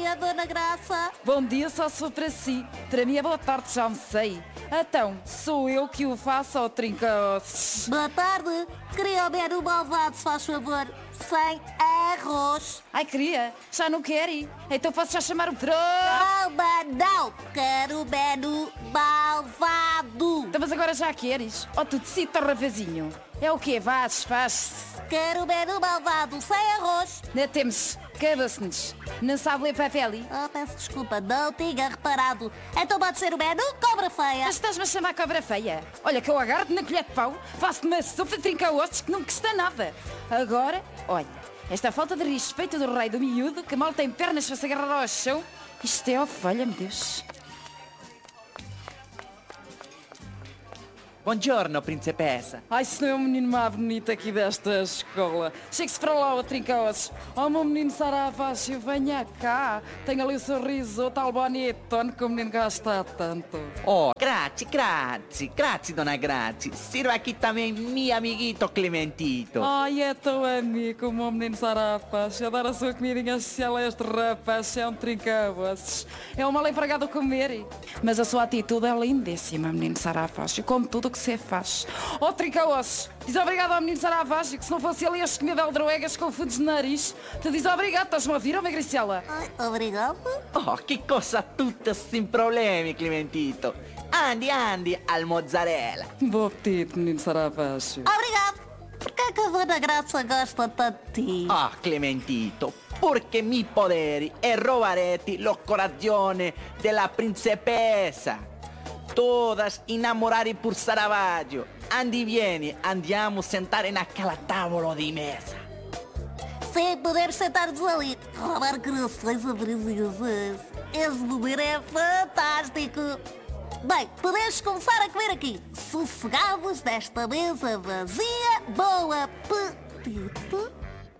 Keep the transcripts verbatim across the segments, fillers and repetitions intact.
dia, Dona Graça. Bom dia só se for para si. Para mim é boa tarde, já almocei. Então, sou eu que o faço ao trinca-ossos. Boa tarde. Queria o menu malvado, se faz favor. Sem arroz. Ai, queria. Já não quer ir. Então posso já chamar o pro... Calma, não. Quero o menu malvado. Então, mas agora já queres? Oh, tu decide, rapazinho. É o quê? Vaz, faz. Quero o menu malvado, sem arroz. Não temos. Acaba-se-nos. Não sabe ler papel? Oh, peço desculpa, não tinha reparado. Então pode ser o menu cobra feia. Mas estás-me a chamar cobra feia? Olha que eu agarro-te na colher de pau, faço-te uma sopa de trinca-ossos que não custa nada. Agora, olha, esta falta de respeito do rei do miúdo, que mal tem pernas para se agarrar ao chão, isto é ovelha, meu Deus. Buongiorno, principessa. Ai, se não é o menino mais bonito aqui desta escola. Chegue-se para lá, o trinca-ossos. Oh, meu menino Saravacho, venha cá. Tenha ali o sorriso, o tal bonitone que o menino gosta tanto. Oh, grazie, grazie, grazie, dona Grazie. Sirva aqui também meu amiguito Clementito. Ai, é tão amigo, o meu menino Saravacho. Adoro a sua comidinha social, este rapaz é um trinca-ossos. É um mal empregado a comer. Mas a sua atitude é lindíssima, menino Saravacho. Como tudo o que você faz. Oh, trinca-ossos, diz obrigado ao menino Saravacho, que se não fosse ele este comer de aldroegas com fundos de nariz. Tu diz obrigado, estás-me a ouvir, oh, Magricela? Ai, obrigado. Oh, que cosa tutta sem problemi, Clementito. Andi, andi al mozzarella. Bom apetite, menino Saravacho. Obrigado. Por que é que a Dona Graça gosta tanto de ti? Ah, Clementito, porque mi poderi è robaretti lo coraggio della principessa. Todas innamorate por Saravaggio. Andi, vieni, andiamo a sentare naquela tavola di mesa. Sim, podemos sentar-nos ali. Roubar corações apreciosas. Esse modelo é fantástico. Bem, podemos começar a comer aqui. Sossegados desta mesa vazia. Bom apetite.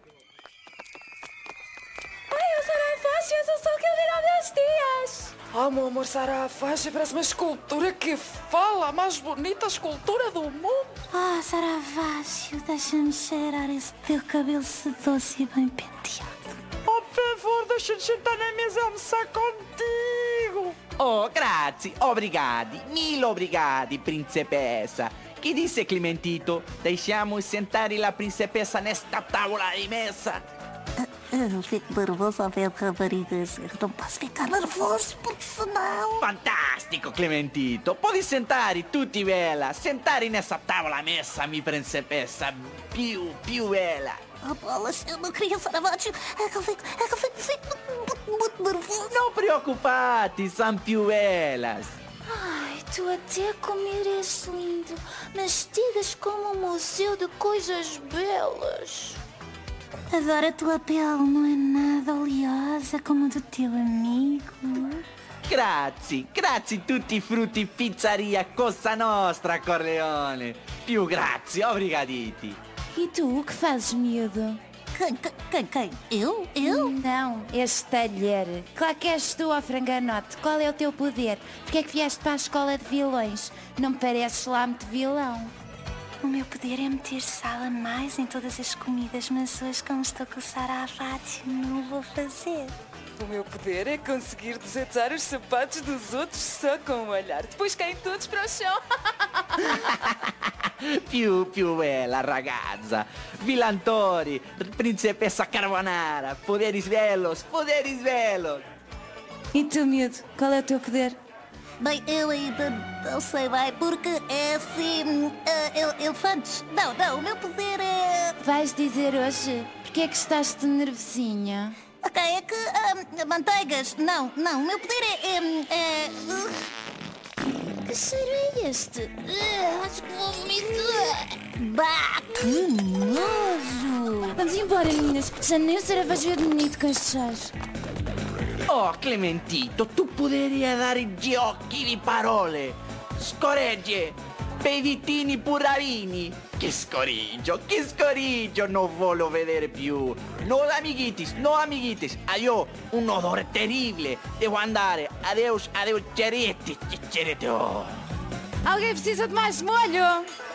Ai, o Saravacho, eu sou só que eu vi há meus dias. Oh, meu amor, Saravacho, parece uma escultura que fala, a mais bonita escultura do mundo. Ah, Saravacho, deixa-me cheirar esse teu cabelo sedoso e bem penteado. Oh, por favor, deixa-me sentar na mesa e almoçar contigo. Oh, grazie, obrigati, mille obrigati, principessa. Che dice Clementito? Deixiamo sentare la principessa nesta tavola di mesa? Eu fico nervoso ao ver raparigas. Eu não posso ficar nervoso, porque senão... Fantastico, Clementito. Pode sentare tutti bella. Sentare nessa tavola messa, mi principessa. Più, più bella. Oh, bolas, eu não queria Saravaggio. É que eu fico, é que eu fico, fico muito, muito nervoso. Não preoccupati, são più bellas. Ai, tu até comer és lindo. Mastigas como um museu de coisas belas. Adoro a tua pele, não é nada oleosa como a do teu amigo. Grazie, grazie tutti i frutti pizzeria Cosa Nostra, Corleone. Più grazie, obrigaditi. E tu, o que fazes, miúdo? Quem, quem, quem, quem? Eu? Eu? Não, este talher. Claro que és tu, ó franganote. Qual é o teu poder? Porquê é que vieste para a escola de vilões? Não me pareces lá muito vilão. O meu poder é meter sal a mais em todas as comidas, mas hoje, como estou com o Saravaggio, não vou fazer. O meu poder é conseguir desatar os sapatos dos outros só com o olhar. Depois caem todos para o chão. Più, più bella ragazza. Vilantori, principessa Carbonara. Poderes velos, poderes velos. E tu, miúdo, qual é o teu poder? Bem, eu ainda não sei bem, porque é assim... Uh, elefantes? Não, não, o meu poder é... Vais dizer hoje? Porquê é que estás de nervosinha? Ok, é que... Uh, manteigas? Não, não, o meu poder é... é, é uh... Que cheiro é este? Uh, acho que vou vomitar. Bah, que nojo! Vamos embora, meninas. Já nem o Saravaggio é bonito com estes chás. Oh, Clementito, tu poderia dare gli occhi di parole. Scoregge, peditini puravini. Che scorigio, che scorigio, non voglio vedere più. No amiguitis, no amiguitis. Io un odore terribile. Devo andare. Adeus, adeus, ceretti, ceretti. Oh. Alguém precisa de mais molho?